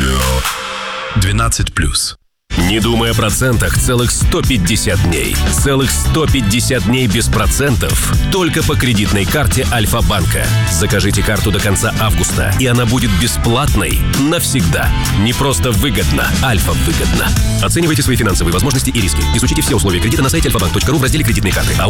12+. Не думай о процентах целых 150 дней. Целых 150 дней без процентов. Только по кредитной карте Альфа-банка. Закажите карту до конца августа, и она будет бесплатной навсегда. Не просто выгодно, Альфа-выгодно. Оценивайте свои финансовые возможности и риски. Изучите все условия кредита на сайте alfabank.ru в разделе «Кредитные карты».